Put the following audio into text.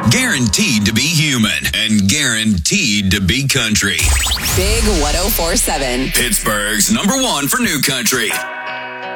Guaranteed to be human and guaranteed to be country. Big 104.7. Pittsburgh's #1 for new country.